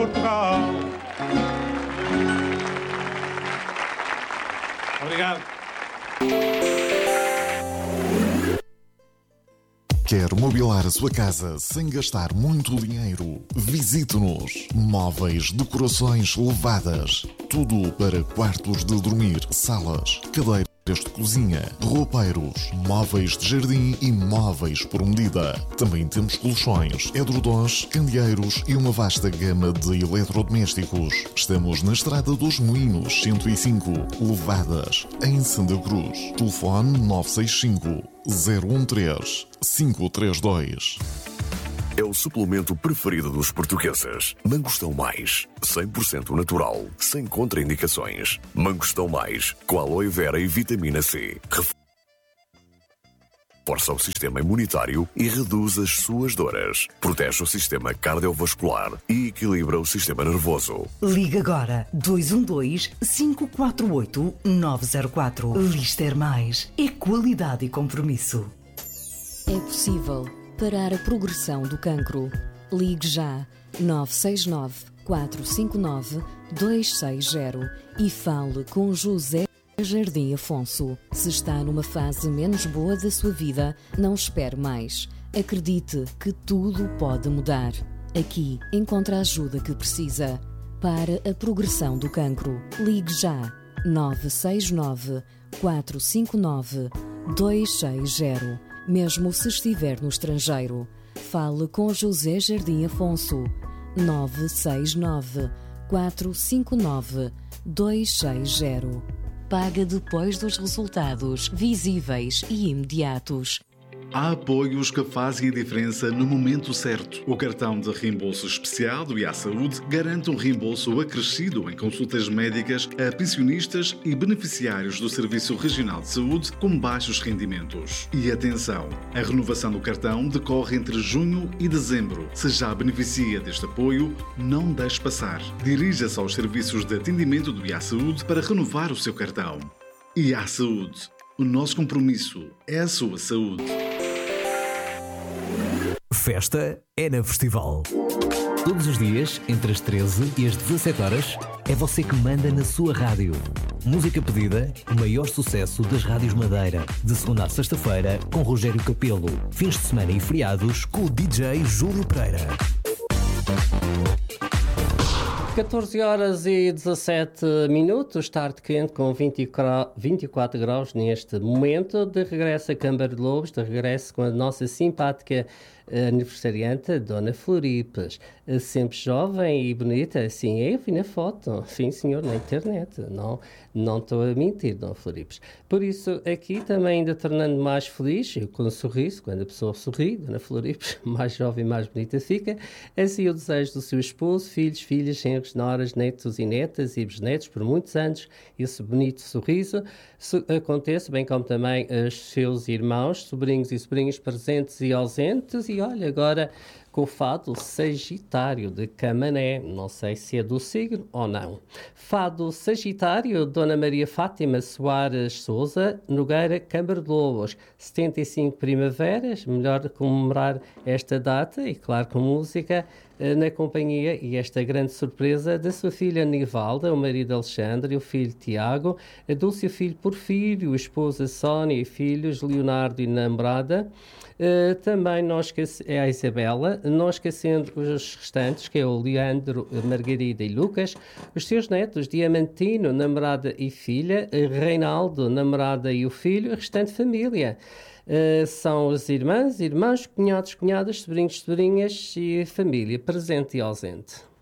Portugal. Obrigado. Quer mobilar a sua casa sem gastar muito dinheiro? Visite-nos. Móveis, decorações levadas. Tudo para quartos de dormir, salas, cadeiras de cozinha, roupeiros, móveis de jardim e móveis por medida. Também temos colchões, edredons, candeeiros e uma vasta gama de eletrodomésticos. Estamos na Estrada dos Moinhos, 105, Levadas, em Santa Cruz. Telefone 965 013 532. É o suplemento preferido dos portugueses. Mangostão Mais, 100% natural, sem contraindicações. Mangostão Mais, com aloe vera e vitamina C. Reforça o sistema imunitário e reduz as suas dores. Protege o sistema cardiovascular e equilibra o sistema nervoso. Liga agora 212-548-904. Lister Mais é qualidade e compromisso. É possível parar a progressão do cancro. Ligue já 969 459 260 e fale com José Jardim Afonso. Se está numa fase menos boa da sua vida, não espere mais. Acredite que tudo pode mudar. Aqui encontra a ajuda que precisa. Para a progressão do cancro, ligue já 969 459 260. Mesmo se estiver no estrangeiro, fale com José Jardim Afonso. 969 459 260. Paga depois dos resultados visíveis e imediatos. Há apoios que fazem a diferença no momento certo. O cartão de reembolso especial do IA Saúde garante um reembolso acrescido em consultas médicas a pensionistas e beneficiários do Serviço Regional de Saúde com baixos rendimentos. E atenção, a renovação do cartão decorre entre junho e dezembro. Se já beneficia deste apoio, não deixe passar. Dirija-se aos serviços de atendimento do IA Saúde para renovar o seu cartão. IA Saúde. O nosso compromisso é a sua saúde. Festa é na Festival. Todos os dias, entre as 13 e as 17 horas, é você que manda na sua rádio. Música pedida, o maior sucesso das rádios Madeira. De segunda a sexta-feira, com Rogério Capelo. Fins de semana e feriados, com o DJ Júlio Pereira. 14 horas e 17 minutos, tarde quente com 24 graus neste momento. De regresso a Câmara de Lobos, de regresso com a nossa simpática aniversariante, Dona Floripes. Sempre jovem e bonita, assim eu vi na foto, sim senhor, na internet, não estou a mentir, Dona Floripes. Por isso, aqui também ainda tornando mais feliz, eu com um sorriso, quando a pessoa sorri, Dona Floripes, mais jovem e mais bonita fica, assim o desejo do seu esposo, filhos, filhas, genros, noras, netos e netas e bisnetos por muitos anos, esse bonito sorriso aconteça, bem como também os seus irmãos, sobrinhos e sobrinhas presentes e ausentes. E olha, agora com o fado Sagitário de Camané, não sei se é do signo ou não. Fado Sagitário, Dona Maria Fátima Soares Souza, Nogueira, Câmara de Lobos, 75 primaveras, melhor comemorar esta data e claro com música na companhia e esta grande surpresa da sua filha Nivalda, o marido Alexandre, o filho Tiago, do seu filho Porfírio, a esposa Sónia e filhos Leonardo e namorada. Também é a Isabela, não esquecendo os restantes, que é o Leandro, Margarida e Lucas, os seus netos, Diamantino, namorada e filha, Reinaldo, namorada e o filho, a restante família. São as irmãs, irmãos, cunhados, cunhadas, sobrinhos, sobrinhas e família presente e ausente.